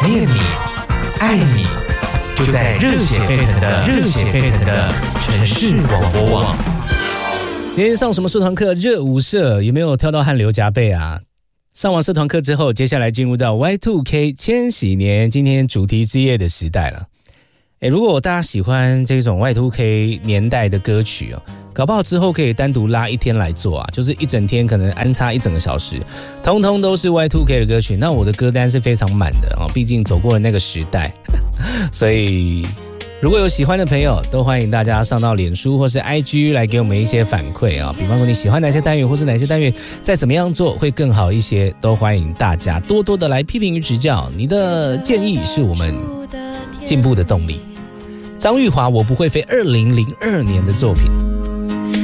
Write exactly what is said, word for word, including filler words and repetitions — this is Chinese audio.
念你，爱你，就在热血沸腾的热血沸腾的城市广播网。今天上什么社团课？热舞社有没有跳到汗流浃背啊？上完社团课之后，接下来进入到 Y 二 K 千禧年，今天主题之夜的时代了。诶，如果大家喜欢这种 Y 二 K 年代的歌曲哦，搞不好之后可以单独拉一天来做啊，就是一整天可能安插一整个小时，通通都是 Y 二 K 的歌曲。那我的歌单是非常满的啊，毕竟走过了那个时代，所以如果有喜欢的朋友，都欢迎大家上到脸书或是 I G 来给我们一些反馈啊。比方说你喜欢哪些单元，或是哪些单元再怎么样做会更好一些，都欢迎大家多多的来批评与指教。你的建议是我们进步的动力。张玉华《我不会飞》二零零二年的作品。